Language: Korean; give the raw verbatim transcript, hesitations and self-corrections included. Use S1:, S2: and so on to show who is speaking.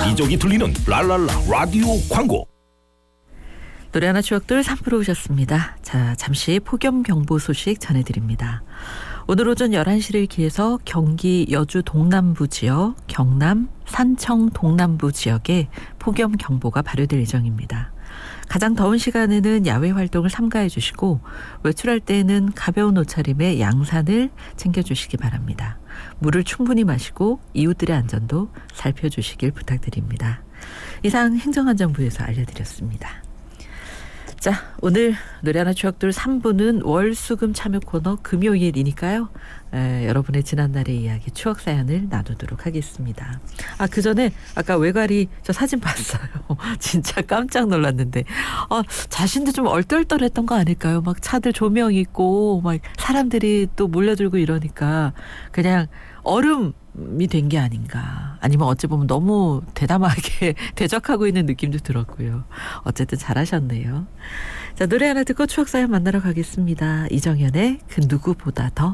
S1: 여기저기 들리는 랄랄라 라디오 광고.
S2: 노래 하나 추억들 삼 부로 오셨습니다. 자, 잠시 폭염경보 소식 전해드립니다. 오늘 오전 열한 시를 기해서 경기 여주 동남부 지역, 경남, 산청 동남부 지역에 폭염경보가 발효될 예정입니다. 가장 더운 시간에는 야외 활동을 삼가해 주시고 외출할 때에는 가벼운 옷차림에 양산을 챙겨주시기 바랍니다. 물을 충분히 마시고 이웃들의 안전도 살펴주시길 부탁드립니다. 이상 행정안전부에서 알려드렸습니다. 자, 오늘 노래 하나 추억들 삼 부는 월수금 참여 코너 금요일이니까요. 에, 여러분의 지난날의 이야기 추억 사연을 나누도록 하겠습니다. 아, 그 전에 아까 외가리 저 사진 봤어요. 진짜 깜짝 놀랐는데 아, 자신도 좀 얼떨떨했던 거 아닐까요? 막 차들 조명 있고 막 사람들이 또 몰려들고 이러니까 그냥 얼음이 된 게 아닌가. 아니면 어찌 보면 너무 대담하게 대적하고 있는 느낌도 들었고요. 어쨌든 잘하셨네요. 자, 노래 하나 듣고 추억 사연 만나러 가겠습니다. 이정현의 그 누구보다 더.